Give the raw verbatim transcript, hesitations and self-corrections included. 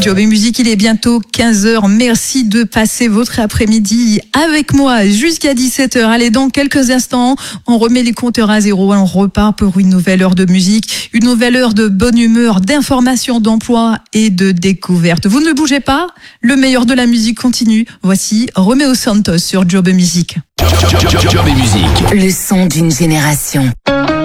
Job et Musique, il est bientôt quinze heures. Merci de passer votre après-midi avec moi jusqu'à dix-sept heures. Allez, dans quelques instants, on remet les compteurs à zéro. On repart pour une nouvelle heure de musique, une nouvelle heure de bonne humeur, d'information, d'emploi et de découverte. Vous ne bougez pas, le meilleur de la musique continue. Voici Romeo Santos sur Job et Musique. Job et Musique. Le son d'une génération.